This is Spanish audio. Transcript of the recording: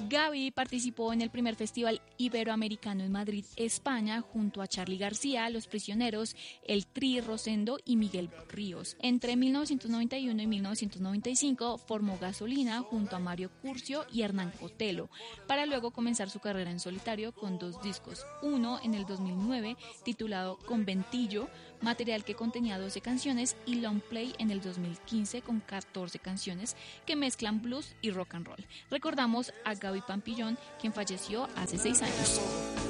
Gaby participó en el primer Festival Iberoamericano en Madrid, España, junto a Charly García, Los Prisioneros, El Tri, Rosendo y Miguel Ríos. Entre 1991 y 1995 formó Gasolina junto a Mario Curcio y Hernán Cotelo, para luego comenzar su carrera en solitario con 2 discos. Uno en el 2009 titulado Conventillo, material que contenía 12 canciones, y Long Play en el 2015 con 14 canciones que mezclan blues y rock and roll. Recordamos a Gaby Pampillón, quien falleció hace 6 años.